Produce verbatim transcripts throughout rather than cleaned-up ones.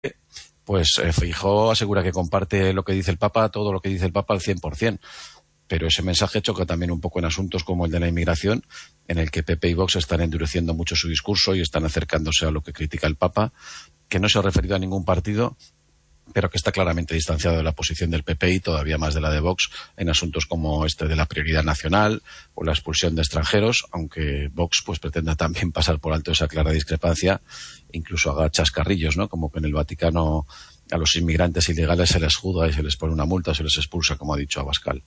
pues eh, Feijóo asegura que comparte lo que dice el Papa, todo lo que dice el Papa al cien por cien. Pero ese mensaje choca también un poco en asuntos como el de la inmigración, en el que P P y Vox están endureciendo mucho su discurso y están acercándose a lo que critica el Papa, que no se ha referido a ningún partido, pero que está claramente distanciado de la posición del P P y todavía más de la de Vox en asuntos como este de la prioridad nacional o la expulsión de extranjeros, aunque Vox pues pretenda también pasar por alto esa clara discrepancia, incluso haga chascarrillos, ¿no? Como que en el Vaticano a los inmigrantes ilegales se les juzga y se les pone una multa, se les expulsa, como ha dicho Abascal.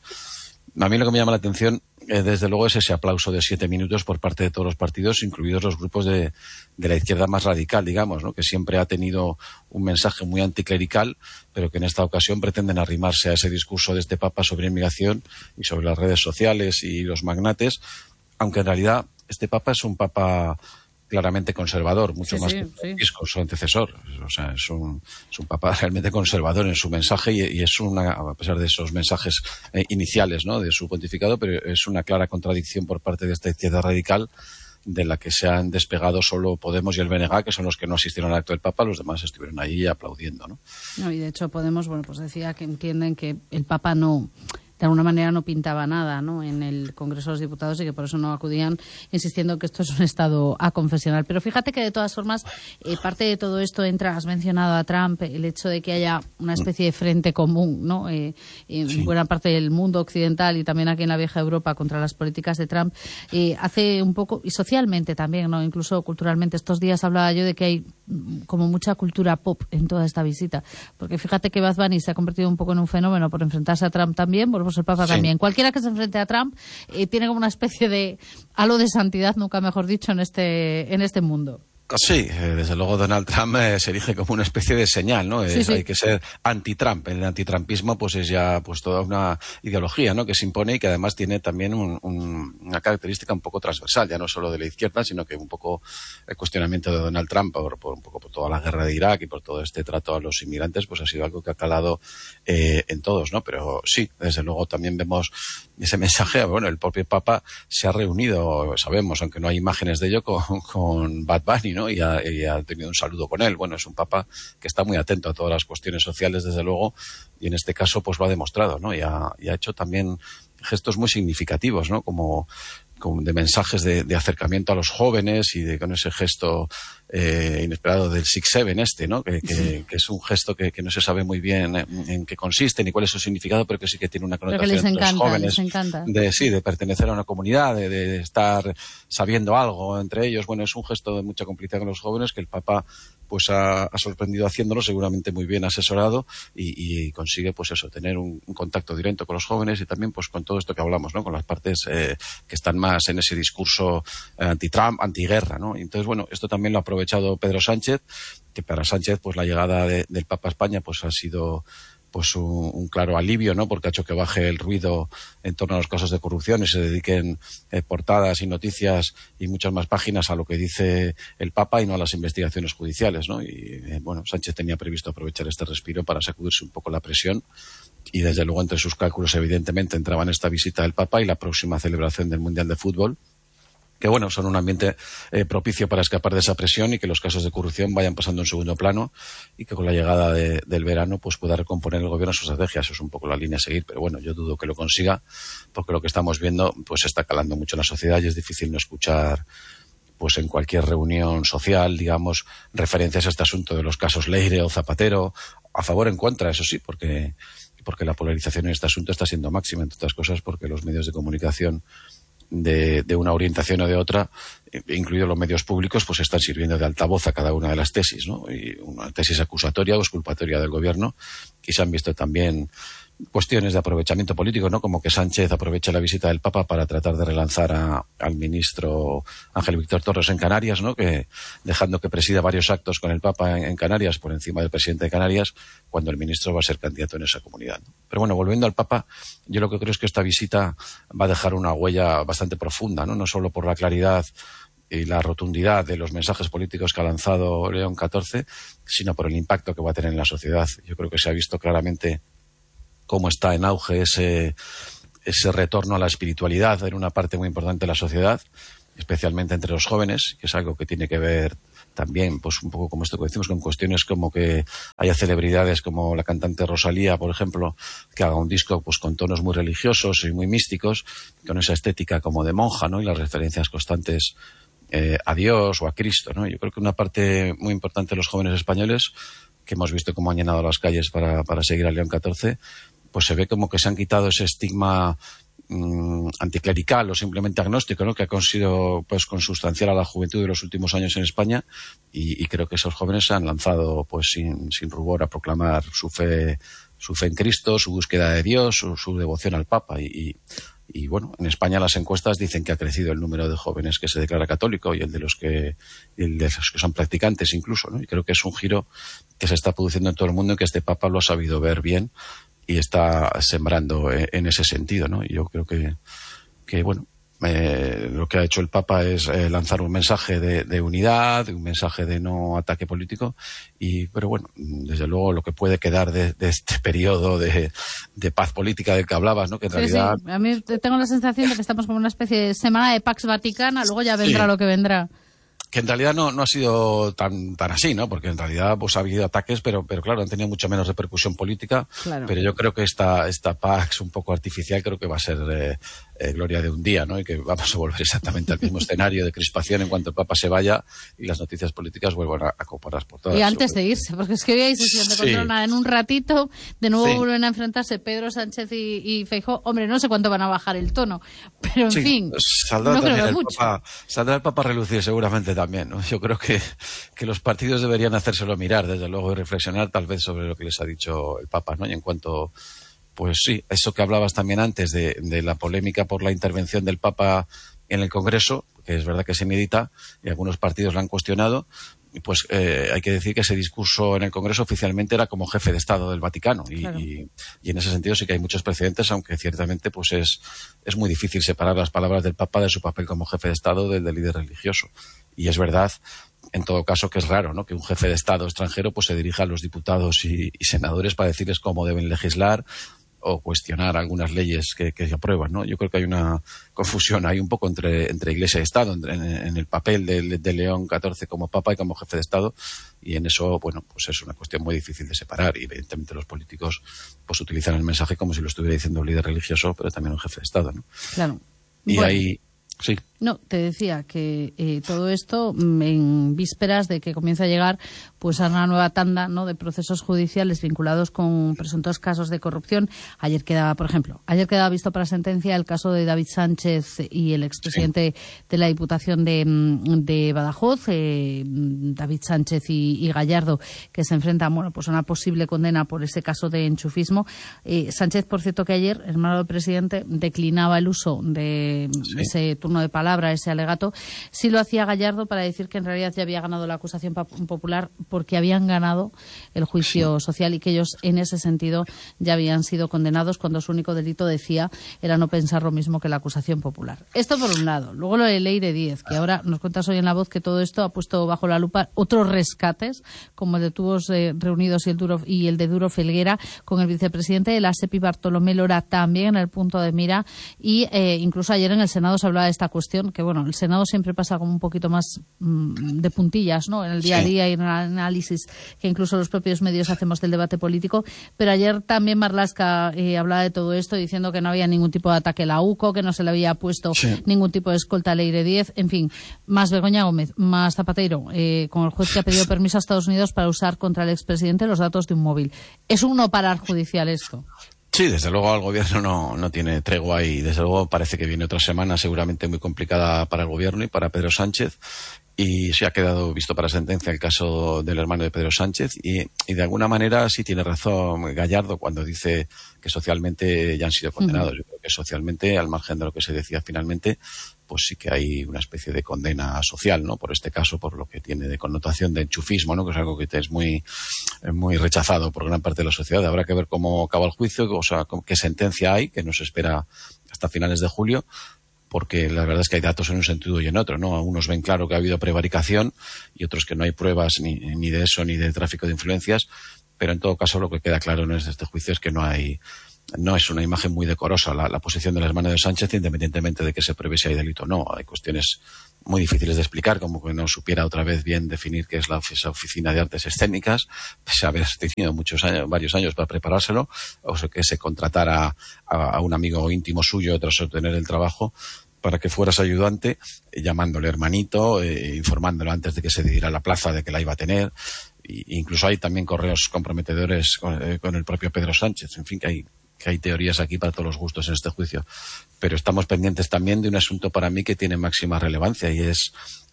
A mí lo que me llama la atención, eh, desde luego, es ese aplauso de siete minutos por parte de todos los partidos, incluidos los grupos de, de la izquierda más radical, digamos, ¿no? Que siempre ha tenido un mensaje muy anticlerical, pero que en esta ocasión pretenden arrimarse a ese discurso de este Papa sobre inmigración y sobre las redes sociales y los magnates, aunque en realidad este Papa es un Papa claramente conservador, mucho sí, más sí, que Francisco, sí. su antecesor. O sea, es un, es un Papa realmente conservador en su mensaje y, y es una, a pesar de esos mensajes eh, iniciales, ¿no?, de su pontificado, pero es una clara contradicción por parte de esta izquierda radical, de la que se han despegado solo Podemos y el B N G, que son los que no asistieron al acto del Papa. Los demás estuvieron ahí aplaudiendo, ¿no? No, y de hecho Podemos, bueno, pues decía que entienden que el Papa no, de alguna manera no pintaba nada, ¿no?, en el Congreso de los Diputados y que por eso no acudían, insistiendo que esto es un estado aconfesional. Pero fíjate que de todas formas, eh, parte de todo esto entra, has mencionado a Trump, el hecho de que haya una especie de frente común, ¿no?, eh, en sí. buena parte del mundo occidental y también aquí en la vieja Europa contra las políticas de Trump, eh, hace un poco, y socialmente también, ¿no?, incluso culturalmente. Estos días hablaba yo de que hay como mucha cultura pop en toda esta visita, porque fíjate que Bad Bunny se ha convertido un poco en un fenómeno por enfrentarse a Trump también, por pues el Papa sí. también. Cualquiera que se enfrente a Trump eh, tiene como una especie de halo de santidad, nunca mejor dicho, en este en este mundo. Sí, desde luego Donald Trump eh, se erige como una especie de señal, ¿no? Sí, es, sí. Hay que ser anti-Trump. El antitrampismo pues es ya pues toda una ideología, ¿no?, que se impone y que además tiene también un, un, una característica un poco transversal, ya no solo de la izquierda, sino que un poco el cuestionamiento de Donald Trump por, por un poco por toda la guerra de Irak y por todo este trato a los inmigrantes, pues ha sido algo que ha calado eh, en todos, ¿no? Pero sí, desde luego también vemos ese mensaje. Bueno, el propio Papa se ha reunido, sabemos, aunque no hay imágenes de ello, con, con Bad Bunny, ¿no? Y ha, y ha tenido un saludo con él. Bueno, es un Papa que está muy atento a todas las cuestiones sociales, desde luego, y en este caso pues lo ha demostrado, ¿no? Y ha, y ha hecho también gestos muy significativos, ¿no?, como, como de mensajes de, de acercamiento a los jóvenes y de con ese gesto eh, inesperado del six seven este, ¿no?, que, que, sí. que es un gesto que, que no se sabe muy bien en, en qué consiste ni cuál es su significado, pero que sí que tiene una connotación entre encanta, los jóvenes les encanta. de sí, de pertenecer a una comunidad, de, de estar sabiendo algo entre ellos. Bueno, es un gesto de mucha complicidad con los jóvenes que el Papa pues ha, ha sorprendido haciéndolo, seguramente muy bien asesorado, y, y consigue pues eso, tener un, un contacto directo con los jóvenes y también pues con todo esto que hablamos, ¿no?, con las partes eh, que están más en ese discurso eh, anti-Trump, anti-guerra, ¿no? Y entonces, bueno, esto también lo ha aprovechado Pedro Sánchez, que para Sánchez pues la llegada de, del Papa a España pues ha sido pues un, un claro alivio, ¿no?, porque ha hecho que baje el ruido en torno a los casos de corrupción y se dediquen eh, portadas y noticias y muchas más páginas a lo que dice el Papa y no a las investigaciones judiciales, ¿no? Y eh, bueno, Sánchez tenía previsto aprovechar este respiro para sacudirse un poco la presión y desde luego entre sus cálculos evidentemente entraban esta visita del Papa y la próxima celebración del Mundial de Fútbol, que bueno, son un ambiente eh, propicio para escapar de esa presión y que los casos de corrupción vayan pasando en segundo plano y que con la llegada de, del verano pues pueda recomponer el gobierno su estrategia. Eso es un poco la línea a seguir, pero bueno, yo dudo que lo consiga, porque lo que estamos viendo pues está calando mucho en la sociedad y es difícil no escuchar pues en cualquier reunión social, digamos, referencias a este asunto de los casos Leire o Zapatero, a favor o en contra, eso sí, porque, porque la polarización en este asunto está siendo máxima, entre otras cosas porque los medios de comunicación De, de una orientación o de otra, incluidos los medios públicos, pues están sirviendo de altavoz a cada una de las tesis, ¿no? Y una tesis acusatoria o exculpatoria del gobierno, y se han visto también cuestiones de aprovechamiento político, ¿no?, como que Sánchez aproveche la visita del Papa para tratar de relanzar a, al ministro Ángel Víctor Torres en Canarias, ¿no?, que dejando que presida varios actos con el Papa en, en Canarias por encima del presidente de Canarias, cuando el ministro va a ser candidato en esa comunidad, ¿no? Pero bueno, volviendo al Papa, yo lo que creo es que esta visita va a dejar una huella bastante profunda, ¿no?, no solo por la claridad y la rotundidad de los mensajes políticos que ha lanzado León catorce, sino por el impacto que va a tener en la sociedad. Yo creo que se ha visto claramente cómo está en auge ese, ese retorno a la espiritualidad en una parte muy importante de la sociedad, especialmente entre los jóvenes, que es algo que tiene que ver también, pues un poco como esto que decimos, con cuestiones como que haya celebridades como la cantante Rosalía, por ejemplo, que haga un disco pues con tonos muy religiosos y muy místicos, con esa estética como de monja, ¿no? Y las referencias constantes eh, a Dios o a Cristo, ¿no? Yo creo que una parte muy importante de los jóvenes españoles, que hemos visto cómo han llenado las calles para, para seguir a León catorce, pues se ve como que se han quitado ese estigma mmm, anticlerical o simplemente agnóstico, ¿no? Que ha conseguido pues consustanciar a la juventud de los últimos años en España, y, y creo que esos jóvenes se han lanzado pues sin, sin rubor a proclamar su fe, su fe en Cristo, su búsqueda de Dios, su, su devoción al Papa, y, y Y bueno, en España las encuestas dicen que ha crecido el número de jóvenes que se declara católico y el de los que, el de los que son practicantes incluso, ¿no? Y creo que es un giro que se está produciendo en todo el mundo y que este Papa lo ha sabido ver bien y está sembrando en, en ese sentido, ¿no? Y yo creo que, que bueno, eh, lo que ha hecho el Papa es eh, lanzar un mensaje de, de unidad, un mensaje de no ataque político, y pero bueno, desde luego lo que puede quedar de, de este periodo de, de paz política del que hablabas, ¿no? Que en sí, realidad... sí. A mí tengo la sensación de que estamos como una especie de semana de Pax Vaticana, luego ya vendrá sí. lo que vendrá. Que en realidad no, no ha sido tan tan así, ¿no? Porque en realidad pues ha habido ataques, pero pero claro, han tenido mucha menos repercusión política. Claro. Pero yo creo que esta esta Pax un poco artificial creo que va a ser eh, eh, gloria de un día, ¿no? Y que vamos a volver exactamente al mismo escenario de crispación en cuanto el Papa se vaya y las noticias políticas vuelvan a, a coparlas por todas. Y antes de irse, porque es que hoy hay sesión de control sí. en un ratito, de nuevo sí. vuelven a enfrentarse Pedro Sánchez y, y Feijóo. Hombre, no sé cuánto van a bajar el tono, pero en sí, fin, saldrá no también creo que el mucho. Papa, saldrá el Papa a relucir seguramente también, ¿no? Yo creo que, que los partidos deberían hacérselo mirar, desde luego, y reflexionar tal vez sobre lo que les ha dicho el Papa, ¿no? Y en cuanto, pues sí, eso que hablabas también antes de, de la polémica por la intervención del Papa en el Congreso, que es verdad que se medita y algunos partidos la han cuestionado, pues eh, hay que decir que ese discurso en el Congreso oficialmente era como jefe de Estado del Vaticano y, claro. y, y en ese sentido sí que hay muchos precedentes, aunque ciertamente pues es, es muy difícil separar las palabras del Papa de su papel como jefe de Estado del del líder religioso. Y es verdad, en todo caso, que es raro, ¿no? Que un jefe de Estado extranjero pues se dirija a los diputados y, y senadores para decirles cómo deben legislar o cuestionar algunas leyes que, que se aprueban, ¿no? Yo creo que hay una confusión ahí un poco entre, entre Iglesia y Estado, entre, en, en el papel de, de León catorce como Papa y como jefe de Estado, y en eso, bueno, pues es una cuestión muy difícil de separar, y evidentemente los políticos pues utilizan el mensaje como si lo estuviera diciendo un líder religioso, pero también un jefe de Estado, ¿no? Claro. Y bueno. ahí... Sí. No, te decía que eh, todo esto en vísperas de que comience a llegar pues a una nueva tanda, ¿no?, de procesos judiciales vinculados con presuntos casos de corrupción. Ayer quedaba, por ejemplo, ayer quedaba visto para sentencia el caso de David Sánchez y el expresidente sí. de la Diputación de, de Badajoz, eh, David Sánchez y, y Gallardo, que se enfrentan, bueno, pues a una posible condena por ese caso de enchufismo. Eh, Sánchez, por cierto, que ayer, hermano del presidente, declinaba el uso de sí. ese turno de palabra, ese alegato. Sí lo hacía Gallardo para decir que en realidad ya había ganado la acusación popular porque habían ganado el juicio sí. social y que ellos en ese sentido ya habían sido condenados cuando su único delito, decía, era no pensar lo mismo que la acusación popular. Esto por un lado. Luego lo de Leire Díez, que ahora nos cuentas hoy en La Voz que todo esto ha puesto bajo la lupa otros rescates, como el de Tubos eh, Reunidos y el, Duro, y el de Duro Felguera, con el vicepresidente de la SEPI, Bartolomé Lora, también en el punto de mira, y eh, incluso ayer en el Senado se hablaba de esta cuestión, que bueno, el Senado siempre pasa como un poquito más mmm, de puntillas, ¿no?, en el día a día y en el análisis que incluso los propios medios hacemos del debate político, pero ayer también Marlaska eh, hablaba de todo esto diciendo que no había ningún tipo de ataque a la U C O, que no se le había puesto sí. ningún tipo de escolta a Leire Díez, en fin, más Begoña Gómez, más Zapatero, eh, con el juez que ha pedido permiso a Estados Unidos para usar contra el expresidente los datos de un móvil. ¿Es un no parar judicial esto? Sí, desde luego el gobierno no, no tiene tregua y desde luego parece que viene otra semana seguramente muy complicada para el gobierno y para Pedro Sánchez. Y sí ha quedado visto para sentencia el caso del hermano de Pedro Sánchez y, y de alguna manera sí tiene razón Gallardo cuando dice que socialmente ya han sido condenados. Uh-huh. Yo creo que socialmente, al margen de lo que se decía finalmente, pues sí que hay una especie de condena social, ¿no?, por este caso, por lo que tiene de connotación de enchufismo, ¿no?, que es algo que es muy, muy rechazado por gran parte de la sociedad. Habrá que ver cómo acaba el juicio, o sea, qué sentencia hay, que nos espera hasta finales de julio, porque la verdad es que hay datos en un sentido y en otro, ¿no? Algunos ven claro que ha habido prevaricación y otros que no hay pruebas ni, ni de eso ni de tráfico de influencias, pero en todo caso lo que queda claro en este juicio es que no hay, no es una imagen muy decorosa la, la posición de la hermana de Sánchez, independientemente de que se pruebe si hay delito o no. Hay cuestiones muy difíciles de explicar, como que no supiera otra vez bien definir qué es la esa oficina de artes escénicas, pese a haber tenido muchos años, varios años para preparárselo, o sea, que se contratara a, a un amigo íntimo suyo tras obtener el trabajo para que fuera su ayudante, eh, llamándole hermanito, eh, informándolo antes de que se diera la plaza de que la iba a tener. Y, incluso hay también correos comprometedores con, eh, con el propio Pedro Sánchez. En fin, que hay que hay teorías aquí para todos los gustos en este juicio. Pero estamos pendientes también de un asunto para mí que tiene máxima relevancia, y es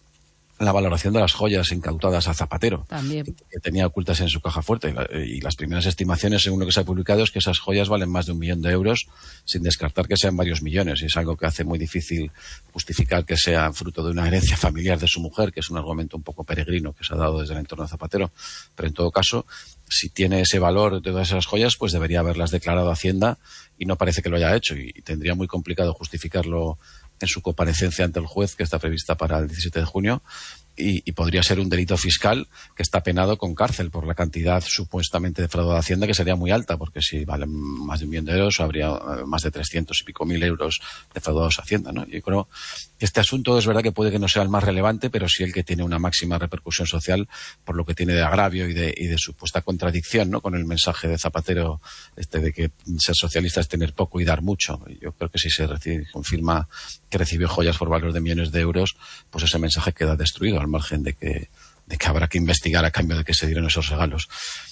la valoración de las joyas incautadas a Zapatero, también, que tenía ocultas en su caja fuerte. Y, la, y las primeras estimaciones, según lo que se ha publicado, es que esas joyas valen más de un millón de euros, sin descartar que sean varios millones. Y es algo que hace muy difícil justificar que sea fruto de una herencia familiar de su mujer, que es un argumento un poco peregrino que se ha dado desde el entorno de Zapatero. Pero en todo caso, si tiene ese valor de todas esas joyas, pues debería haberlas declarado a Hacienda, y no parece que lo haya hecho, y, y tendría muy complicado justificarlo en su comparecencia ante el juez, que está prevista para el diecisiete de junio, y, y podría ser un delito fiscal que está penado con cárcel por la cantidad supuestamente defraudada de Hacienda, que sería muy alta, porque si valen más de un millón de euros habría más de trescientos y pico mil euros defraudados a Hacienda, ¿no? Yo creo que este asunto es verdad que puede que no sea el más relevante, pero sí el que tiene una máxima repercusión social por lo que tiene de agravio y de, y de supuesta contradicción, ¿no?, con el mensaje de Zapatero este de que ser socialista es tener poco y dar mucho. Yo creo que si se recibe, confirma que recibió joyas por valor de millones de euros, pues ese mensaje queda destruido, al margen de que, de que habrá que investigar a cambio de que se dieron esos regalos.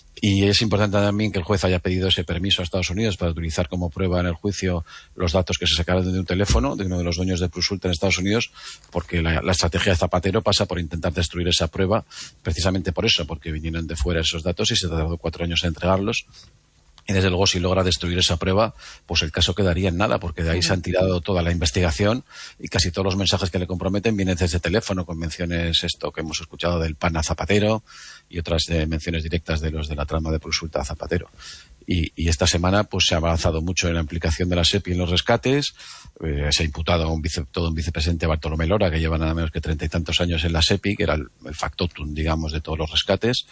Y es importante también que el juez haya pedido ese permiso a Estados Unidos para utilizar como prueba en el juicio los datos que se sacaron de un teléfono de uno de los dueños de Plus Ultra en Estados Unidos, porque la, la estrategia de Zapatero pasa por intentar destruir esa prueba, precisamente por eso, porque vinieron de fuera esos datos y se tardó cuatro años en entregarlos. Y desde luego, si logra destruir esa prueba, pues el caso quedaría en nada, porque de ahí se han tirado toda la investigación y casi todos los mensajes que le comprometen vienen desde teléfono, con menciones esto que hemos escuchado del PAN a Zapatero y otras eh, menciones directas de los de la trama de Plus Ultra a Zapatero. Y, y esta semana pues se ha avanzado mucho en la implicación de la SEPI en los rescates. Eh, se ha imputado a un vice, todo un vicepresidente, Bartolomé Lora, que lleva nada menos que treinta y tantos años en la SEPI, que era el, el factotum, digamos, de todos los rescates.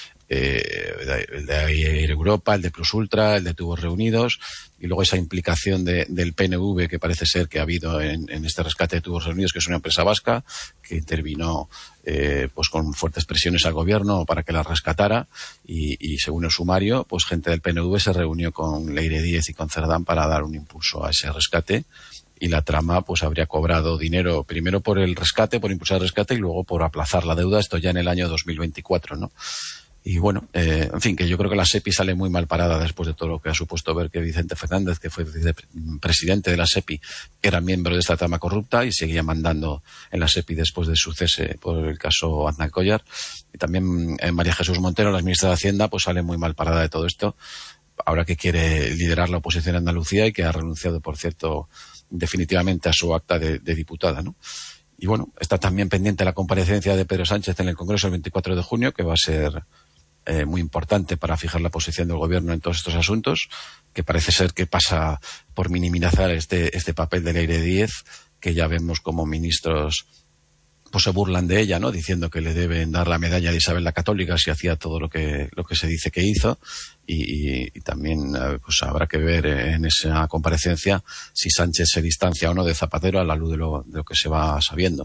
Eh, el de Air Europa, el de Plus Ultra, el de Tubos Reunidos, y luego esa implicación de, del P N V que parece ser que ha habido en, en este rescate de Tubos Reunidos, que es una empresa vasca que intervino eh, pues con fuertes presiones al gobierno para que la rescatara, y, y según el sumario, pues gente del P N V se reunió con Leire Díez y con Cerdán para dar un impulso a ese rescate. Y la trama pues habría cobrado dinero primero por el rescate, por impulsar el rescate, y luego por aplazar la deuda, esto ya en el año dos mil veinticuatro, ¿no? Y bueno, eh, en fin, que yo creo que la SEPI sale muy mal parada después de todo lo que ha supuesto ver que Vicente Fernández, que fue presidente de la SEPI, era miembro de esta trama corrupta y seguía mandando en la SEPI después de su cese por el caso Aznar Collar. Y también eh, María Jesús Montero, la ministra de Hacienda, pues sale muy mal parada de todo esto, ahora que quiere liderar la oposición en Andalucía y que ha renunciado, por cierto, definitivamente a su acta de, de diputada, ¿no? Y bueno, está también pendiente la comparecencia de Pedro Sánchez en el Congreso el veinticuatro de junio, que va a ser Eh, muy importante para fijar la posición del gobierno en todos estos asuntos, que parece ser que pasa por minimizar este, este papel de Leire Díez, que ya vemos como ministros pues se burlan de ella, ¿no?, diciendo que le deben dar la medalla de Isabel la Católica si hacía todo lo que lo que se dice que hizo, y, y, y también pues habrá que ver en esa comparecencia si Sánchez se distancia o no de Zapatero a la luz de lo, de lo que se va sabiendo.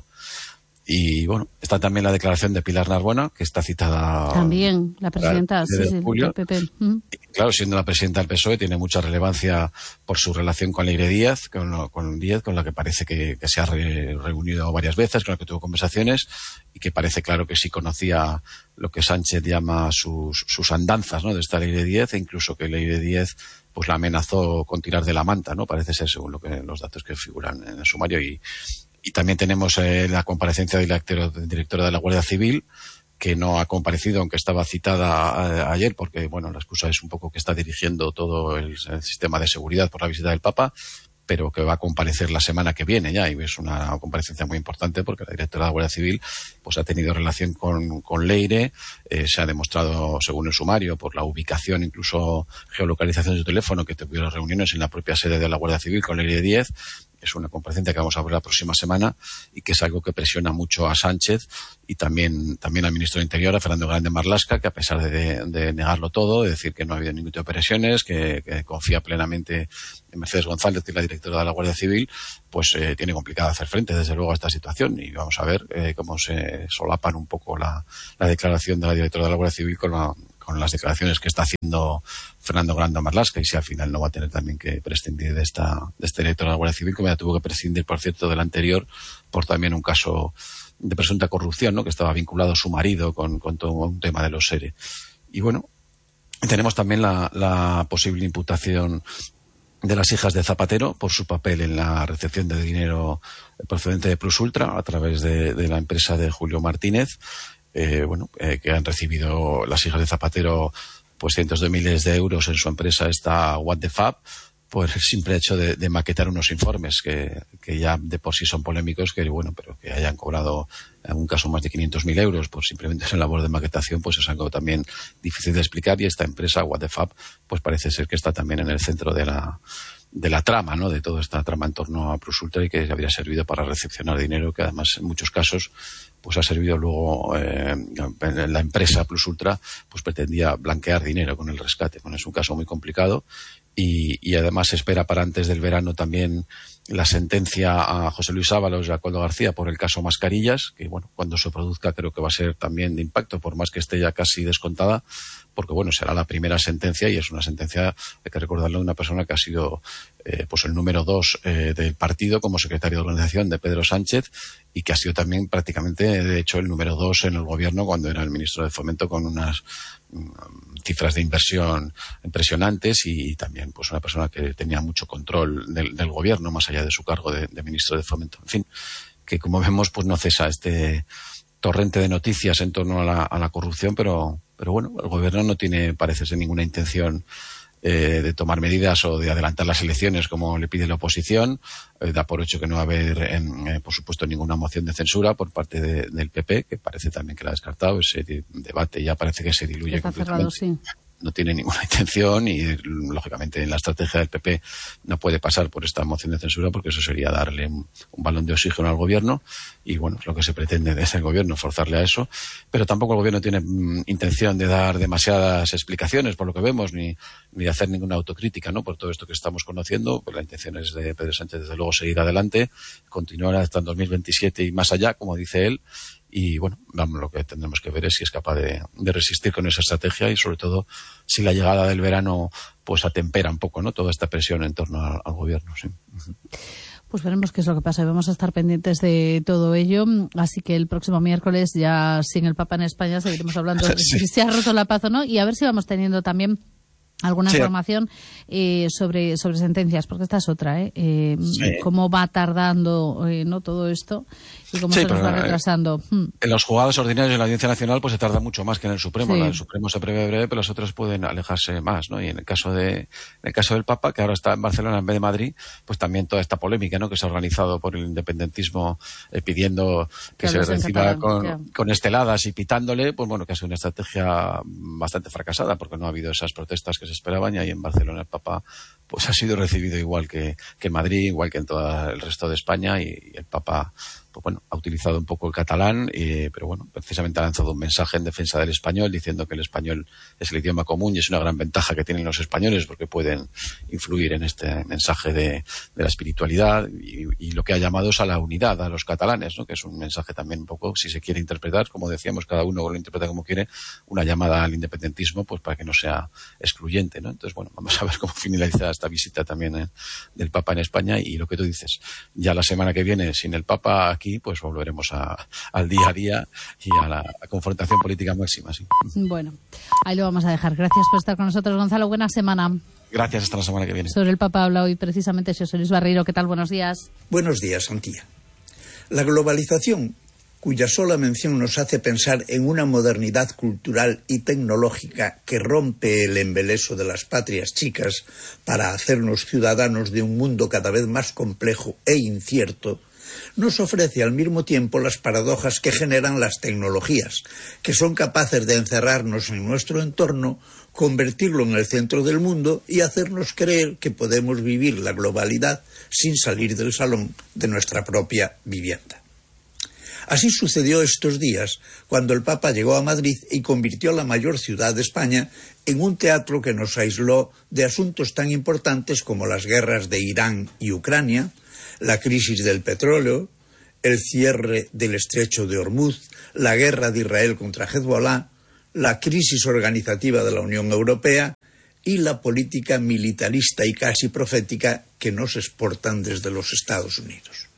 Y bueno, está también la declaración de Pilar Narbona, que está citada también la presidenta sí, sí, del P P. ¿Mm? Y, claro, siendo la presidenta del P S O E, tiene mucha relevancia por su relación con Leire Díez, con, lo, con Díez, con la que parece que, que se ha re, reunido varias veces, con la que tuvo conversaciones, y que parece claro que sí conocía lo que Sánchez llama sus, sus andanzas, ¿no?, de esta Leire Díez, e incluso que Leire Díez pues la amenazó con tirar de la manta, ¿no?, parece ser, según lo que los datos que figuran en el sumario. Y Y también tenemos eh, la comparecencia del director de la Guardia Civil, que no ha comparecido, aunque estaba citada a, a, ayer, porque bueno, la excusa es un poco que está dirigiendo todo el, el sistema de seguridad por la visita del Papa, pero que va a comparecer la semana que viene ya, y es una comparecencia muy importante porque la directora de la Guardia Civil pues ha tenido relación con, con Leire, eh, se ha demostrado, según el sumario, por la ubicación, incluso geolocalización de su teléfono, que tuvieron reuniones en la propia sede de la Guardia Civil con Leire Díez, es una comparecencia que vamos a ver la próxima semana y que es algo que presiona mucho a Sánchez y también, también al ministro de Interior, a Fernando Grande Marlaska, que a pesar de, de negarlo todo, de decir que no ha habido ningún tipo de presiones, que, que confía plenamente en Mercedes González, que es la directora de la Guardia Civil, pues eh, tiene complicado hacer frente, desde luego, a esta situación. Y vamos a ver eh, cómo se solapan un poco la, la declaración de la directora de la Guardia Civil con la con las declaraciones que está haciendo Fernando Grande Marlaska, y si al final no va a tener también que prescindir de esta de este director de la Guardia Civil, como ya tuvo que prescindir, por cierto, del anterior, por también un caso de presunta corrupción, ¿no?, que estaba vinculado su marido con, con todo un tema de los ERE. Y bueno, tenemos también la, la posible imputación de las hijas de Zapatero por su papel en la recepción de dinero procedente de Plus Ultra a través de, de la empresa de Julio Martínez. Eh, bueno, eh, que han recibido las hijas de Zapatero pues cientos de miles de euros en su empresa esta What the Fab, por el simple hecho de, de maquetar unos informes que, que ya de por sí son polémicos, que bueno, pero que hayan cobrado en un caso más de quinientos mil euros por simplemente esa labor de maquetación, pues es algo también difícil de explicar. Y esta empresa What the Fab pues parece ser que está también en el centro de la de la trama, ¿no?, de toda esta trama en torno a Plus Ultra, y que habría servido para recepcionar dinero, que además en muchos casos pues ha servido luego eh, la empresa Plus Ultra pues pretendía blanquear dinero con el rescate. Bueno, es un caso muy complicado y, y además se espera para antes del verano también la sentencia a José Luis Ábalos y a Coldo García por el caso Mascarillas, que bueno, cuando se produzca creo que va a ser también de impacto, por más que esté ya casi descontada, porque bueno, será la primera sentencia, y es una sentencia, hay que recordarlo, de una persona que ha sido eh, pues el número dos eh, del partido como secretario de organización de Pedro Sánchez, y que ha sido también prácticamente, de hecho, el número dos en el gobierno cuando era el ministro de Fomento, con unas um, cifras de inversión impresionantes, y también pues una persona que tenía mucho control del, del gobierno, más allá de su cargo de, de ministro de Fomento. En fin, que como vemos pues no cesa este torrente de noticias en torno a la, a la corrupción, pero, pero bueno, el gobierno no tiene, parece ser, ninguna intención eh, de tomar medidas o de adelantar las elecciones como le pide la oposición. Eh, da por hecho que no va a haber, eh, por supuesto, ninguna moción de censura por parte de, del P P, que parece también que la ha descartado. Ese de, debate ya parece que se diluye Está completamente. cerrado, sí. No tiene ninguna intención y, lógicamente, en la estrategia del P P no puede pasar por esta moción de censura, porque eso sería darle un, un balón de oxígeno al gobierno, y bueno, es lo que se pretende desde el gobierno, forzarle a eso. Pero tampoco el gobierno tiene mm, intención de dar demasiadas explicaciones, por lo que vemos, ni, ni de hacer ninguna autocrítica, ¿no?, por todo esto que estamos conociendo. Pues la intención es de Pedro Sánchez, desde luego, seguir adelante, continuar hasta el dos mil veintisiete y más allá, como dice él. Y bueno, vamos, lo que tendremos que ver es si es capaz de, de resistir con esa estrategia, y sobre todo si la llegada del verano pues atempera un poco, ¿no?, toda esta presión en torno al, al gobierno. Sí. Pues veremos qué es lo que pasa y vamos a estar pendientes de todo ello. Así que el próximo miércoles, ya sin el Papa en España, seguiremos hablando de sí. si se ha roto la paz o no, y a ver si vamos teniendo también alguna sí. información eh, sobre sobre sentencias, porque esta es otra, ¿eh? eh sí. Cómo va tardando eh, no todo esto y cómo sí, se nos va retrasando. En los juzgados ordinarios de la Audiencia Nacional pues se tarda mucho más que en el Supremo. Sí. En el Supremo se prevé breve, pero los otros pueden alejarse más, ¿no? Y en el caso de en el caso del Papa, que ahora está en Barcelona en vez de Madrid, pues también toda esta polémica, ¿no?, que se ha organizado por el independentismo eh, pidiendo que, que se reciba con, yeah. con esteladas y pitándole, pues bueno, que ha sido una estrategia bastante fracasada, porque no ha habido esas protestas que se esperaban, y ahí en Barcelona el Papa pues ha sido recibido igual que, que en Madrid, igual que en todo el resto de España, y, y el Papa pues bueno, ha utilizado un poco el catalán, eh, pero bueno, precisamente ha lanzado un mensaje en defensa del español, diciendo que el español es el idioma común y es una gran ventaja que tienen los españoles, porque pueden influir en este mensaje de, de la espiritualidad, y, y lo que ha llamado es a la unidad a los catalanes, ¿no?, que es un mensaje también un poco, si se quiere interpretar, como decíamos, cada uno lo interpreta como quiere, una llamada al independentismo, pues para que no sea excluyente, ¿no? Entonces, bueno, vamos a ver cómo finaliza esta visita también eh, del Papa en España. Y lo que tú dices, ya la semana que viene, sin el Papa aquí, pues volveremos a, al día a día y a la a confrontación política máxima. Sí. Bueno, ahí lo vamos a dejar. Gracias por estar con nosotros, Gonzalo. Buena semana. Gracias, hasta la semana que viene. Sobre el Papa habla hoy precisamente José Luis Barreiro. ¿Qué tal? Buenos días. Buenos días, Antía. La globalización, cuya sola mención nos hace pensar en una modernidad cultural y tecnológica que rompe el embeleso de las patrias chicas para hacernos ciudadanos de un mundo cada vez más complejo e incierto, nos ofrece al mismo tiempo las paradojas que generan las tecnologías, que son capaces de encerrarnos en nuestro entorno, convertirlo en el centro del mundo y hacernos creer que podemos vivir la globalidad sin salir del salón de nuestra propia vivienda. Así sucedió estos días, cuando el Papa llegó a Madrid y convirtió la mayor ciudad de España en un teatro que nos aisló de asuntos tan importantes como las guerras de Irán y Ucrania, la crisis del petróleo, el cierre del estrecho de Hormuz, la guerra de Israel contra Hezbollah, la crisis organizativa de la Unión Europea y la política militarista y casi profética que nos exportan desde los Estados Unidos.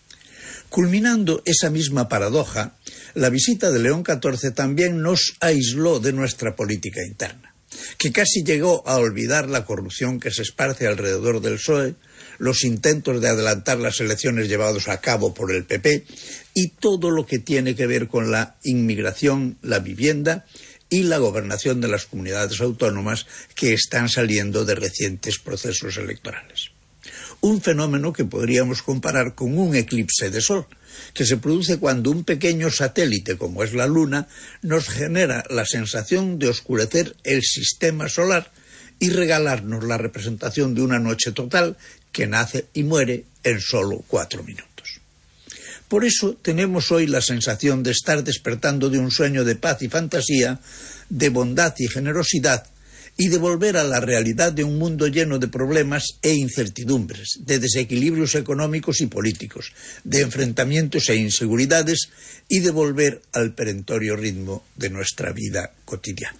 Culminando esa misma paradoja, la visita de León catorce también nos aisló de nuestra política interna, que casi llegó a olvidar la corrupción que se esparce alrededor del P S O E, los intentos de adelantar las elecciones llevados a cabo por el P P y todo lo que tiene que ver con la inmigración, la vivienda y la gobernación de las comunidades autónomas que están saliendo de recientes procesos electorales. Un fenómeno que podríamos comparar con un eclipse de sol, que se produce cuando un pequeño satélite, como es la Luna, nos genera la sensación de oscurecer el sistema solar y regalarnos la representación de una noche total que nace y muere en solo cuatro minutos. Por eso tenemos hoy la sensación de estar despertando de un sueño de paz y fantasía, de bondad y generosidad, y de volver a la realidad de un mundo lleno de problemas e incertidumbres, de desequilibrios económicos y políticos, de enfrentamientos e inseguridades, y de volver al perentorio ritmo de nuestra vida cotidiana.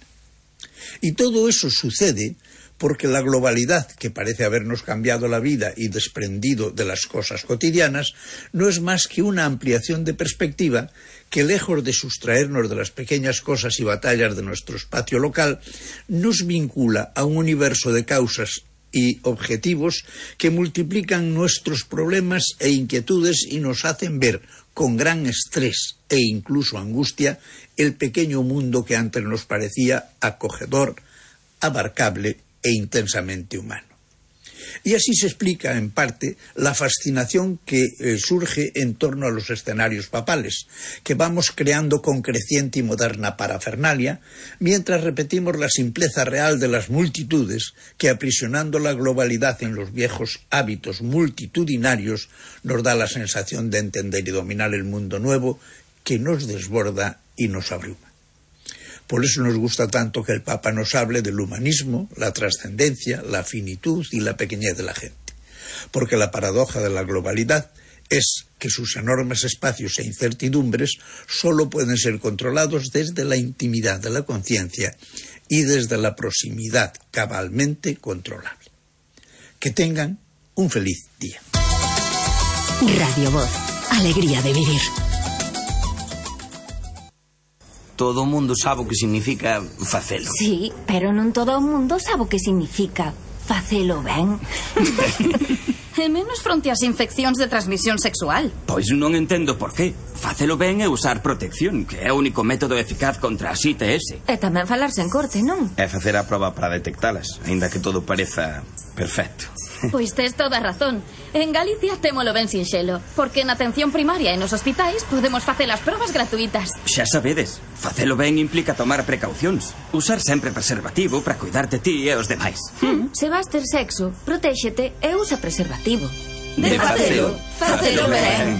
Y todo eso sucede porque la globalidad, que parece habernos cambiado la vida y desprendido de las cosas cotidianas, no es más que una ampliación de perspectiva que, lejos de sustraernos de las pequeñas cosas y batallas de nuestro espacio local, nos vincula a un universo de causas y objetivos que multiplican nuestros problemas e inquietudes y nos hacen ver con gran estrés e incluso angustia el pequeño mundo que antes nos parecía acogedor, abarcable e intensamente humano. Y así se explica, en parte, la fascinación que eh, surge en torno a los escenarios papales, que vamos creando con creciente y moderna parafernalia, mientras repetimos la simpleza real de las multitudes que, aprisionando la globalidad en los viejos hábitos multitudinarios, nos da la sensación de entender y dominar el mundo nuevo que nos desborda y nos abruma. Por eso nos gusta tanto que el Papa nos hable del humanismo, la trascendencia, la finitud y la pequeñez de la gente. Porque la paradoja de la globalidad es que sus enormes espacios e incertidumbres solo pueden ser controlados desde la intimidad de la conciencia y desde la proximidad cabalmente controlable. Que tengan un feliz día. Radio Voz, alegría de vivir. Todo o mundo sabe o que significa facelo. Sí, pero non todo o mundo sabe o que significa facelo ben. E menos fronte ás infeccións de transmisión sexual. Pois non entendo por qué. Facelo ben é usar protección, que é o único método eficaz contra as I T S. E tamén falarse en corte, non? É facer a proba para detectalas, aínda que todo pareza perfecto. Pois tes toda a razón. En Galicia témolo ben sinxelo, porque na atención primaria e nos hospitais podemos facer as probas gratuitas. Xa sabedes, facelo ben implica tomar precaucións. Usar sempre preservativo para cuidarte ti e os demais. Hmm. Se vas ter sexo, protéxete e usa preservativo. De facelo, facelo ben.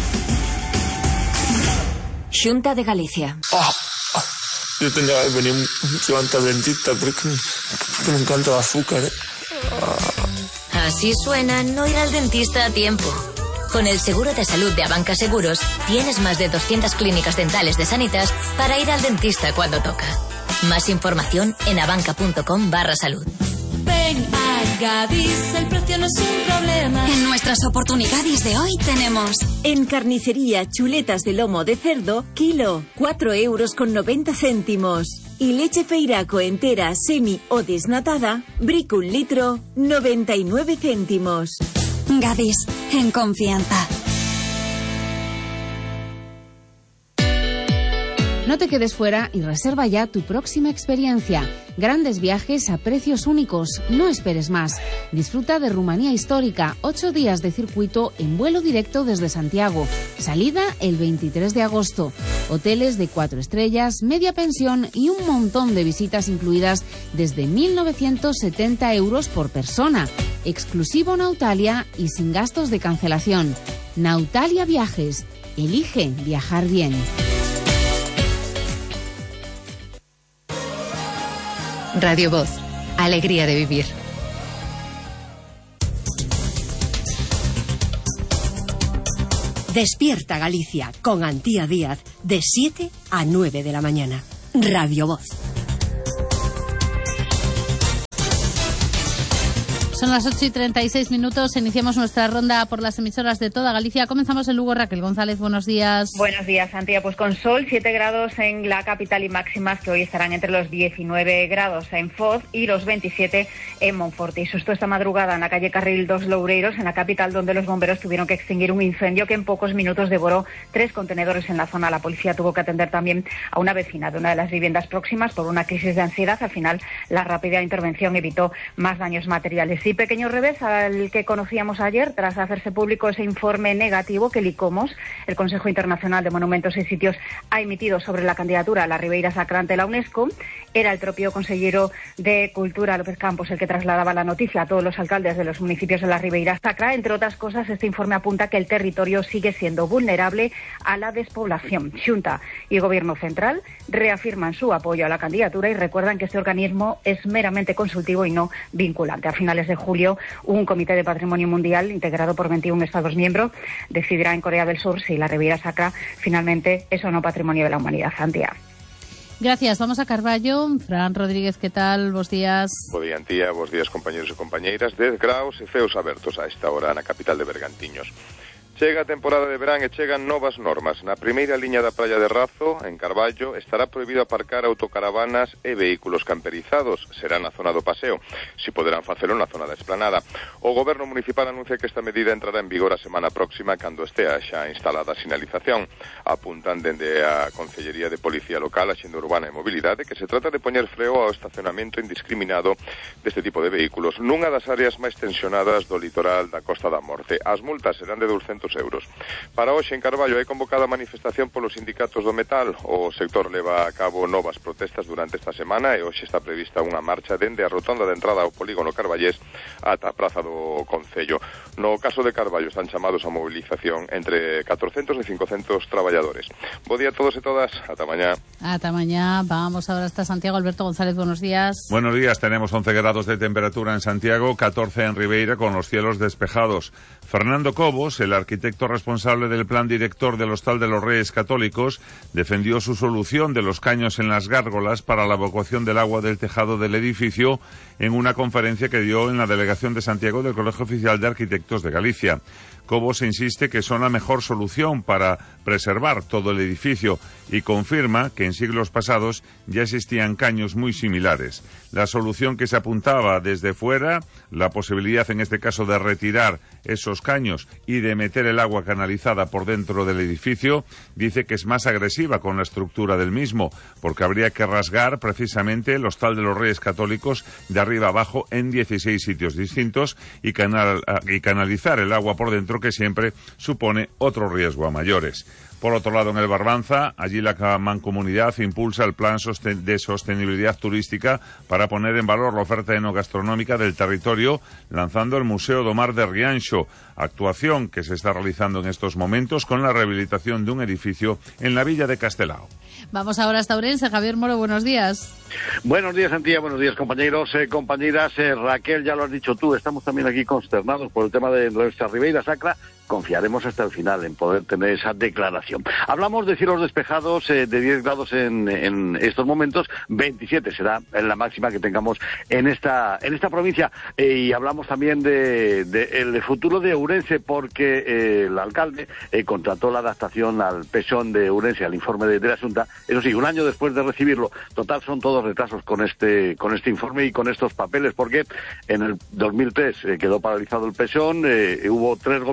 Xunta de Galicia. Oh, oh. Yo tenía que venir antes al dentista porque me encanta el azúcar, ¿eh? Así suena no ir al dentista a tiempo. Con el seguro de salud de Abanca Seguros, tienes más de doscientas clínicas dentales de Sanitas para ir al dentista cuando toca. Más información en abanca.com barra salud. Ven a Gadis, el precio no es un problema. En nuestras oportunidades de hoy tenemos... En carnicería, chuletas de lomo de cerdo, kilo, cuatro euros con noventa céntimos. Y leche Feiraco entera, semi o desnatada, brick un litro, noventa y nueve céntimos. Gadis, en confianza. No te quedes fuera y reserva ya tu próxima experiencia. Grandes viajes a precios únicos. No esperes más. Disfruta de Rumanía histórica. Ocho días de circuito en vuelo directo desde Santiago. Salida el veintitrés de agosto. Hoteles de cuatro estrellas, media pensión y un montón de visitas incluidas desde mil novecientos setenta euros por persona. Exclusivo Nautalia y sin gastos de cancelación. Nautalia Viajes. Elige viajar bien. Radio Voz. Alegría de vivir. Despierta Galicia con Antía Díaz de siete a nueve de la mañana. Radio Voz. Son las ocho y treinta y seis minutos. Iniciamos nuestra ronda por las emisoras de toda Galicia. Comenzamos en Lugo. Raquel González, buenos días. Buenos días, Antía. Pues con sol, siete grados en la capital y máximas que hoy estarán entre los diecinueve grados en Foz y los veintisiete en Monforte. Y susto esta madrugada en la calle Carril dos Loureiros, en la capital, donde los bomberos tuvieron que extinguir un incendio que en pocos minutos devoró tres contenedores en la zona. La policía tuvo que atender también a una vecina de una de las viviendas próximas por una crisis de ansiedad. Al final, la rápida intervención evitó más daños materiales. Y pequeño revés al que conocíamos ayer tras hacerse público ese informe negativo que el ICOMOS, el Consejo Internacional de Monumentos y Sitios, ha emitido sobre la candidatura a la Ribeira Sacra ante la UNESCO. Era el propio consejero de Cultura, López Campos, el que trasladaba la noticia a todos los alcaldes de los municipios de la Ribeira Sacra. Entre otras cosas, este informe apunta que el territorio sigue siendo vulnerable a la despoblación. Xunta y Gobierno Central reafirman su apoyo a la candidatura y recuerdan que este organismo es meramente consultivo y no vinculante. A finales de julio, un comité de patrimonio mundial integrado por veintiún Estados miembros decidirá en Corea del Sur si la Ribeira Sacra finalmente es o no patrimonio de la humanidad. Antía. Gracias. Vamos a Carballo. Fran Rodríguez, ¿qué tal? Bos días. Bo día, Antía. Bos días, compañeros e compañeiras. dez graus e ceos abertos a esta hora na capital de Bergantiños. Chega a temporada de verán e chegan novas normas. Na primeira liña da praia de Razo, en Carballo, estará prohibido aparcar autocaravanas e vehículos camperizados. Será na zona do paseo. Si poderán facelo na zona da esplanada. O Goberno Municipal anuncia que esta medida entrará en vigor a semana próxima cando estea xa instalada a sinalización. Apuntan dende a Concellería de Policía Local, Axenda Urbana e Mobilidade, que se trata de poñer freo ao estacionamento indiscriminado deste tipo de vehículos nunha das áreas máis tensionadas do litoral da Costa da Morte. As multas serán de douscentos euros. Para hoxe en Carballo hai convocada manifestación polos sindicatos do metal. O sector leva a cabo novas protestas durante esta semana e hoxe está prevista unha marcha dende a rotonda de entrada ao polígono Carballés ata a praza do Concello. No caso de Carballo están chamados a movilización entre catrocentos e cincocentos traballadores. Bo día a todos e todas. Ata mañá. Ata mañá. Vamos ahora hasta Santiago. Alberto González, buenos días. Buenos días. Tenemos once grados de temperatura en Santiago, catorce en Ribeira con los cielos despejados. Fernando Cobos, el arquitecto responsable del plan director del Hostal de los Reyes Católicos, defendió su solución de los caños en las gárgolas para la evacuación del agua del tejado del edificio en una conferencia que dio en la delegación de Santiago del Colegio Oficial de Arquitectos de Galicia. Cobos insiste que son la mejor solución para preservar todo el edificio y confirma que en siglos pasados ya existían caños muy similares. La solución que se apuntaba desde fuera, la posibilidad en este caso de retirar esos caños y de meter el agua canalizada por dentro del edificio, dice que es más agresiva con la estructura del mismo, porque habría que rasgar precisamente el Hostal de los Reyes Católicos de arriba abajo en dieciséis sitios distintos y, canal, y canalizar el agua por dentro, que siempre supone otro riesgo a mayores. Por otro lado, en el Barbanza, allí la Mancomunidad impulsa el plan de sostenibilidad turística para poner en valor la oferta enogastronómica del territorio, lanzando el Museo do Mar de Rianxo, actuación que se está realizando en estos momentos con la rehabilitación de un edificio en la villa de Castelao. Vamos ahora hasta Ourense. Javier Moro, buenos días. Buenos días, Antía, buenos días, compañeros, eh, compañeras. Eh, Raquel, ya lo has dicho tú, estamos también aquí consternados por el tema de nuestra Ribeira Sacra. Confiaremos hasta el final en poder tener esa declaración. Hablamos de cielos despejados, eh, de diez grados en, en estos momentos, veintisiete será la máxima que tengamos en esta en esta provincia. Eh, y hablamos también de, de el futuro de Ourense, porque eh, el alcalde eh, contrató la adaptación al pexón de Ourense, al informe de, de la Xunta. Eso sí, un año después de recibirlo. Total, son todos retrasos con este con este informe y con estos papeles, porque en el dos mil tres eh, quedó paralizado el pexón, eh, hubo tres gobiernos por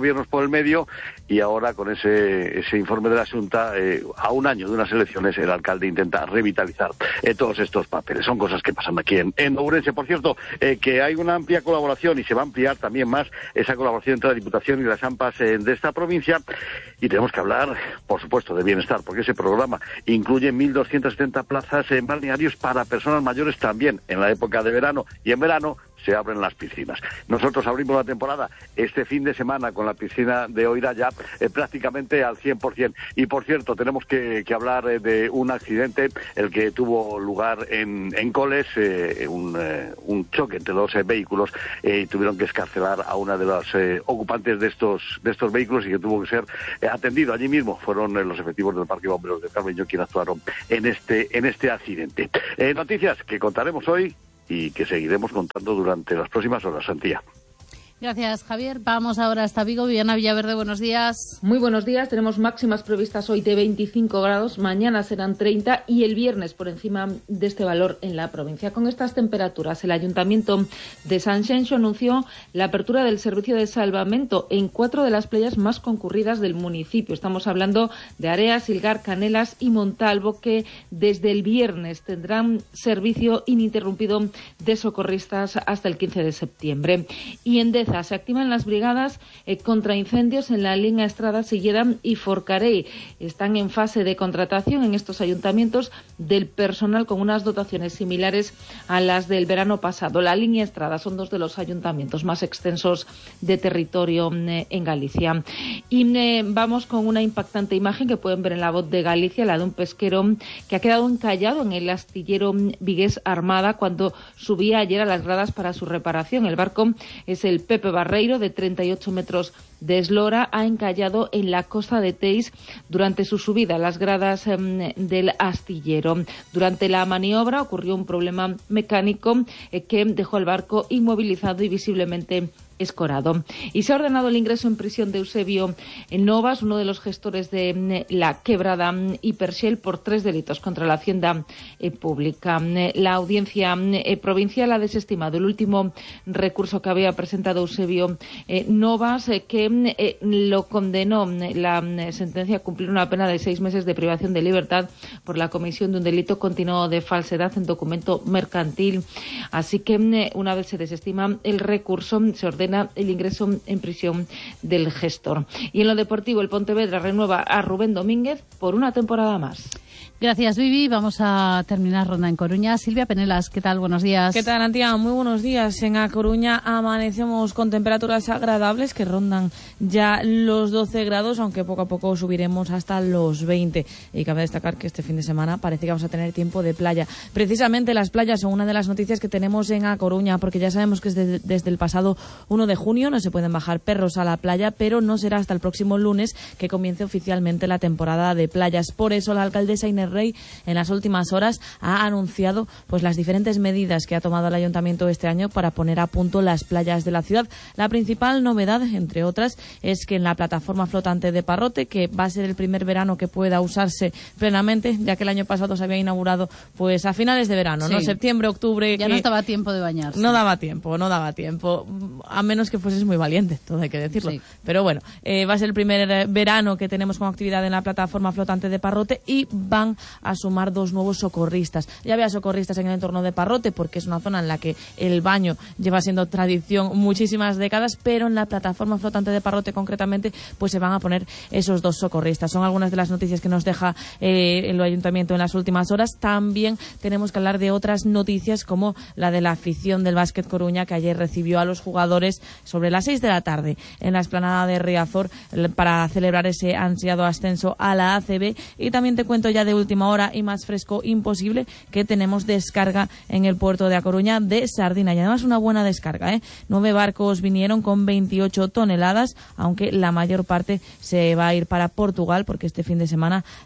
por el medio, y ahora con ese, ese informe de la Xunta, eh, a un año de unas elecciones, el alcalde intenta revitalizar eh, todos estos papeles. Son cosas que pasan aquí en, en Ourense. Por cierto, eh, que hay una amplia colaboración y se va a ampliar también más esa colaboración entre la Diputación y las AMPAs eh, de esta provincia, y tenemos que hablar, por supuesto, de bienestar, porque ese programa incluye mil doscientas setenta plazas en balnearios para personas mayores también en la época de verano, y en verano se abren las piscinas. Nosotros abrimos la temporada este fin de semana con la piscina de Oira ya eh, prácticamente al cien por ciento. Y por cierto, tenemos que, que hablar eh, de un accidente, el que tuvo lugar en, en Coles, eh, un, eh, un choque entre dos eh, vehículos, eh, y tuvieron que excarcelar a una de las eh, ocupantes de estos de estos vehículos, y que tuvo que ser eh, atendido allí mismo. Fueron eh, los efectivos del Parque de Bomberos de Carmen quienes actuaron en este, en este accidente. Eh, noticias que contaremos hoy y que seguiremos contando durante las próximas horas, Santía. Gracias, Javier. Vamos ahora hasta Vigo. Viviana Villaverde, buenos días. Muy buenos días. Tenemos máximas previstas hoy de veinticinco grados, mañana serán treinta y el viernes por encima de este valor en la provincia. Con estas temperaturas, el Ayuntamiento de Sanxenxo anunció la apertura del servicio de salvamento en cuatro de las playas más concurridas del municipio. Estamos hablando de Area, Silgar, Canelas y Montalvo, que desde el viernes tendrán servicio ininterrumpido de socorristas hasta el quince de septiembre. Y en Deza se activan las brigadas eh, contra incendios en la línea Estrada, Silleda y Forcarei. Están en fase de contratación en estos ayuntamientos del personal con unas dotaciones similares a las del verano pasado. La línea Estrada son dos de los ayuntamientos más extensos de territorio eh, en Galicia. Y eh, vamos con una impactante imagen que pueden ver en La Voz de Galicia, la de un pesquero que ha quedado encallado en el astillero vigués Armada cuando subía ayer a las gradas para su reparación. El barco es el Pepe Barreiro, de treinta y ocho metros de eslora, ha encallado en la costa de Teis durante su subida a las gradas eh, del astillero. Durante la maniobra ocurrió un problema mecánico eh, que dejó el barco inmovilizado y visiblemente escorado. Y se ha ordenado el ingreso en prisión de Eusebio Novas, uno de los gestores de la quebrada Hipershell, por tres delitos contra la hacienda eh, pública. La audiencia eh, provincial ha desestimado el último recurso que había presentado Eusebio eh, Novas, eh, que eh, lo condenó la eh, sentencia a cumplir una pena de seis meses de privación de libertad por la comisión de un delito continuo de falsedad en documento mercantil. Así que eh, una vez se desestima el recurso, se ordena el ingreso en prisión del gestor. Y en lo deportivo, el Pontevedra renueva a Rubén Domínguez por una temporada más. Gracias, Vivi. Vamos a terminar ronda en Coruña. Silvia Penelas, ¿qué tal? Buenos días. ¿Qué tal, Antía? Muy buenos días. En A Coruña amanecemos con temperaturas agradables que rondan ya los doce grados, aunque poco a poco subiremos hasta los veinte. Y cabe destacar que este fin de semana parece que vamos a tener tiempo de playa. Precisamente las playas son una de las noticias que tenemos en A Coruña, porque ya sabemos que desde, desde el pasado uno de junio no se pueden bajar perros a la playa, pero no será hasta el próximo lunes que comience oficialmente la temporada de playas. Por eso la alcaldesa Inés Rey en las últimas horas ha anunciado pues las diferentes medidas que ha tomado el ayuntamiento este año para poner a punto las playas de la ciudad. La principal novedad, entre otras, es que en la plataforma flotante de Parrote, que va a ser el primer verano que pueda usarse plenamente, ya que el año pasado se había inaugurado pues a finales de verano, sí. ¿no? Septiembre, octubre. Ya que no estaba tiempo de bañarse. No daba tiempo, no daba tiempo, a menos que fueses muy valiente, todo hay que decirlo. Sí. Pero bueno, eh, va a ser el primer verano que tenemos como actividad en la plataforma flotante de Parrote y van a sumar dos nuevos socorristas. Ya había socorristas en el entorno de Parrote porque es una zona en la que el baño lleva siendo tradición muchísimas décadas, pero en la plataforma flotante de Parrote concretamente pues se van a poner esos dos socorristas. Son algunas de las noticias que nos deja eh, el ayuntamiento en las últimas horas. También tenemos que hablar de otras noticias como la de la afición del Básquet Coruña, que ayer recibió a los jugadores sobre las seis de la tarde en la explanada de Riazor para celebrar ese ansiado ascenso a la A C B. Y también te cuento ya de última hora y más fresco imposible que tenemos descarga en el puerto de A Coruña de sardina, y además una buena descarga, ¿eh? Nueve barcos vinieron con veintiocho toneladas, aunque la mayor parte se va a ir para Portugal porque este fin de semana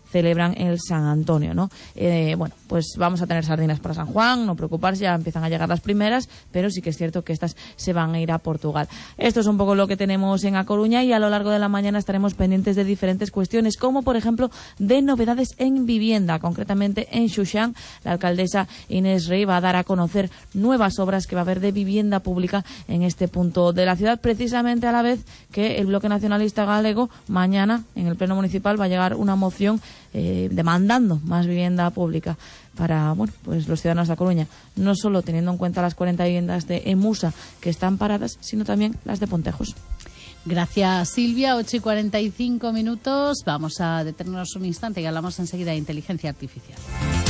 celebran el San Antonio, ¿no? Eh, bueno, pues vamos a tener sardinas para San Juan, no preocuparse, ya empiezan a llegar las primeras, pero sí que es cierto que estas se van a ir a Portugal. Esto es un poco lo que tenemos en A Coruña, y a lo largo de la mañana estaremos pendientes de diferentes cuestiones, como por ejemplo de novedades en vivienda. Concretamente en Xuxán, la alcaldesa Inés Rey va a dar a conocer nuevas obras que va a haber de vivienda pública en este punto de la ciudad, precisamente a la vez que el Bloque Nacionalista Galego mañana en el Pleno Municipal va a llegar una moción eh, demandando más vivienda pública para, bueno, pues los ciudadanos de A Coruña, no solo teniendo en cuenta las cuarenta viviendas de Emusa que están paradas, sino también las de Pontejos. Gracias, Silvia. ocho y cuarenta y cinco minutos. Vamos a detenernos un instante y hablamos enseguida de inteligencia artificial.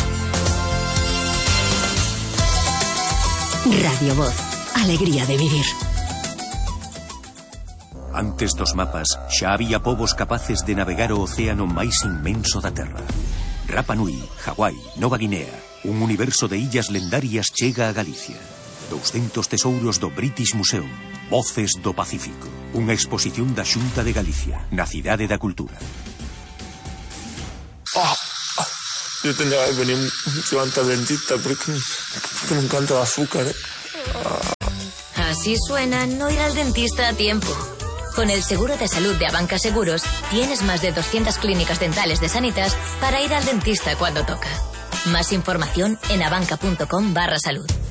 Radio Voz. Alegría de vivir. Antes dos mapas, xa había povos capaces de navegar o océano máis inmenso da Terra. Rapa Nui, Hawái, Nova Guinea, un universo de illas lendarias chega a Galicia. doscientos tesouros do British Museum. Voces do Pacífico. Unha exposición da Xunta de Galicia, na Cidade da Cultura. Oh, yo tendría que venir un antes al dentista porque, porque me encanta el azúcar. ¿eh? Así suena no ir al dentista a tiempo. Con el seguro de salud de Abanca Seguros, tienes más de doscientas clínicas dentales de Sanitas para ir al dentista cuando toca. Más información en abanca punto com barra salud.